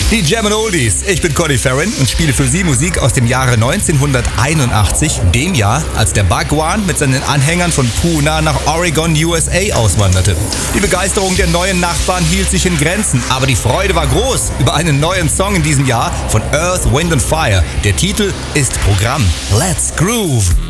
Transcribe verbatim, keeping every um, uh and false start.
Die Jam and Oldies. Ich bin Conny Farron und spiele für Sie Musik aus dem Jahre neunzehnhunderteinundachtzig, dem Jahr, als der Bhagwan mit seinen Anhängern von Pune nach Oregon, U S A auswanderte. Die Begeisterung der neuen Nachbarn hielt sich in Grenzen, aber die Freude war groß über einen neuen Song in diesem Jahr von Earth, Wind and Fire. Der Titel ist Programm. Let's Groove.